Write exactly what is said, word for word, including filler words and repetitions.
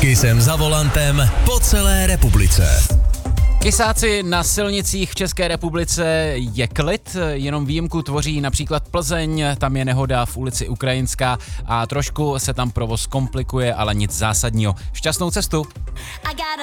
Kysem za volantem po celé republice. Kysáci na silnicích v České republice je klid, jenom výjimku tvoří například Plzeň, tam je nehoda v ulici Ukrajinská a trošku se tam provoz komplikuje, ale nic zásadního. Šťastnou cestu!